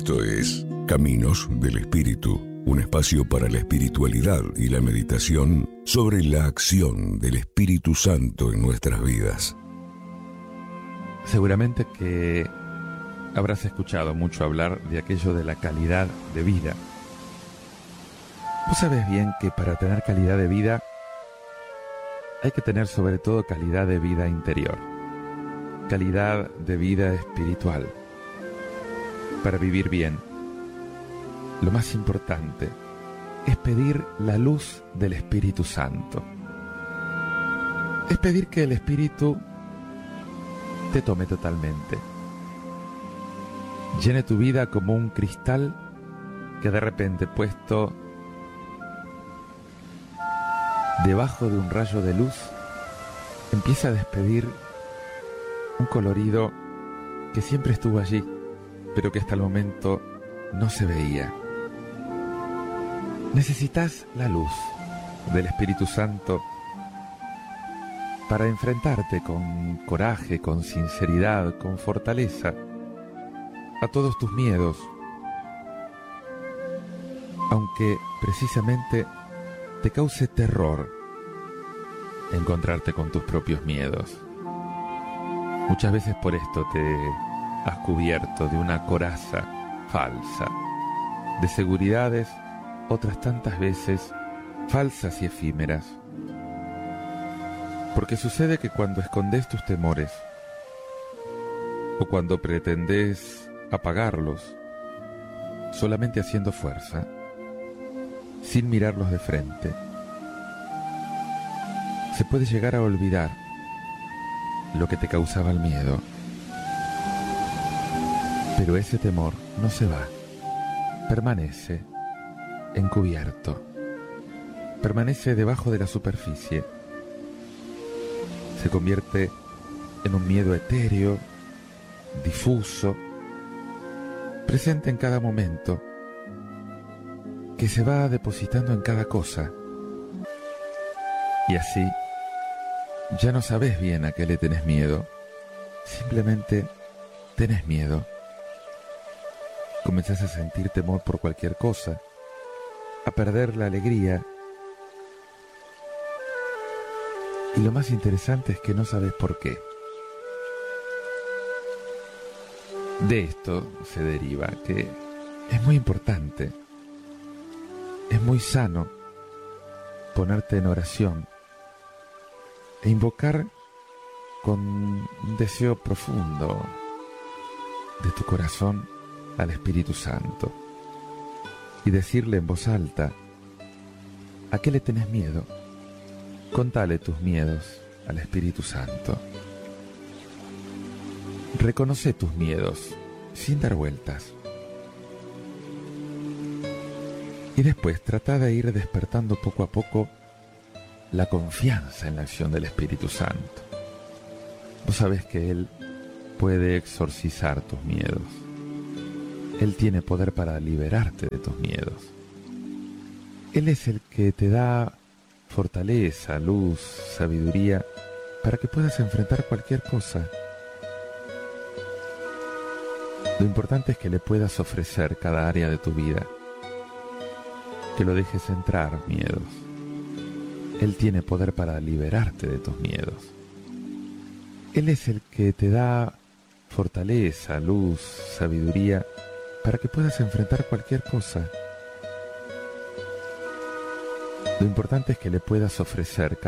Esto es Caminos del Espíritu, un espacio para la espiritualidad y la meditación sobre la acción del Espíritu Santo en nuestras vidas. Seguramente que habrás escuchado mucho hablar de aquello de la calidad de vida. Vos sabés bien que para tener calidad de vida hay que tener sobre todo calidad de vida interior, calidad de vida espiritual. Para vivir bien, lo más importante es pedir la luz del Espíritu Santo. Es pedir que el Espíritu te tome totalmente. Llene tu vida como un cristal que de repente puesto debajo de un rayo de luz empieza a despedir un colorido que siempre estuvo allí, pero que hasta el momento no se veía. Necesitas la luz del Espíritu Santo para enfrentarte con coraje, con sinceridad, con fortaleza a todos tus miedos, aunque precisamente te cause terror encontrarte con tus propios miedos. Muchas veces por esto te has cubierto de una coraza falsa, de seguridades, otras tantas veces falsas y efímeras. Porque sucede que cuando escondes tus temores, o cuando pretendes apagarlos, solamente haciendo fuerza, sin mirarlos de frente, se puede llegar a olvidar lo que te causaba el miedo. Pero ese temor no se va, permanece encubierto, permanece debajo de la superficie, se convierte en un miedo etéreo, difuso, presente en cada momento, que se va depositando en cada cosa, y así ya no sabes bien a qué le tenés miedo, simplemente tenés miedo. Comenzás a sentir temor por cualquier cosa, a perder la alegría. Y lo más interesante es que no sabes por qué. De esto se deriva que es muy importante, es muy sano ponerte en oración e invocar con un deseo profundo de tu corazón al Espíritu Santo y decirle en voz alta: ¿a qué le tenés miedo? Contale tus miedos al Espíritu Santo. Reconoce tus miedos sin dar vueltas. Y después trata de ir despertando poco a poco la confianza en la acción del Espíritu Santo. Vos sabés que Él puede exorcizar tus miedos. Él tiene poder para liberarte de tus miedos. Él es el que te da fortaleza, luz, sabiduría, para que puedas enfrentar cualquier cosa. Lo importante es que le puedas ofrecer cada área de tu vida, que lo dejes entrar miedos. Él tiene poder para liberarte de tus miedos. Él es el que te da fortaleza, luz, sabiduría, para que puedas enfrentar cualquier cosa. Lo importante es que le puedas ofrecer